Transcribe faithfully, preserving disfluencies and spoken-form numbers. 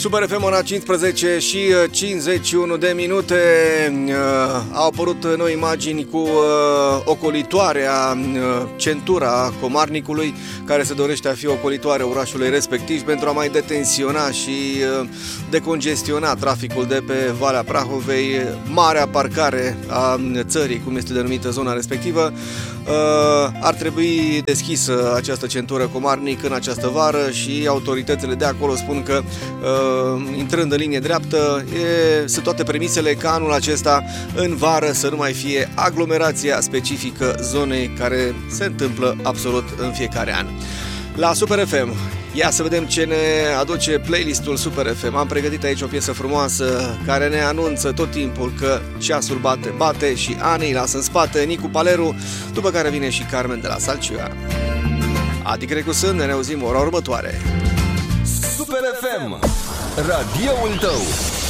Super F M, ora cincisprezece și cincizeci și unu de minute. Au apărut noi imagini cu ocolitoarea, centura Comarnicului, care se dorește a fi ocolitoarea orașului respectiv pentru a mai detensiona și decongestiona traficul de pe Valea Prahovei, marea parcare a țării, cum este denumită zona respectivă. Ar trebui deschisă această centură Comarnic în această vară și autoritățile de acolo spun că intrând în linie dreaptă, e, sunt toate premisele ca anul acesta în vară să nu mai fie aglomerația specifică zonei care se întâmplă absolut în fiecare an. La Super F M, ia să vedem ce ne aduce playlistul Super F M. Am pregătit aici o piesă frumoasă care ne anunță tot timpul că ceasul bate, bate și anii lasă în spate Nicu Paleru, după care vine și Carmen de la Salciuia. Adi Grecu sunt, ne auzim ora următoare. Super F M, radioul tău.